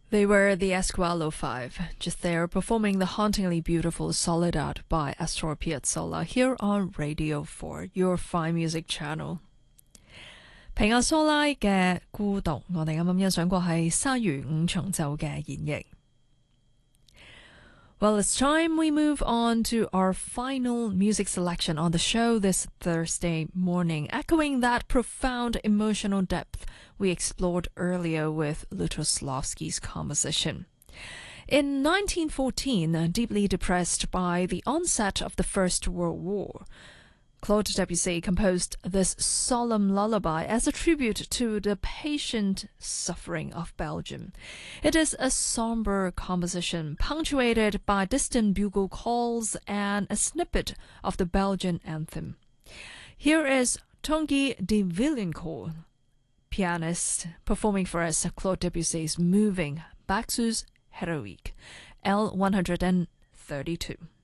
They were the Esqualo Five, just there performing the hauntingly beautiful Soledad by Astor Piazzolla here on Radio 4, your fine music channel. 平亞蘇拉嘅孤獨，我哋啱啱欣賞過係鯊魚五重奏嘅演繹。Well, it's time we move on to our final music selection on the show this Thursday morning, echoing that profound emotional depth we explored earlier with Lutoslavsky's composition. In 1914, deeply depressed by the onset of the First World War, Claude Debussy composed this solemn lullaby as a tribute to the patient suffering of Belgium. It is a somber composition punctuated by distant bugle calls and a snippet of the Belgian anthem. Here is Tanguy de Villencourt, pianist, performing for us Claude Debussy's moving Baxus Heroique, L132.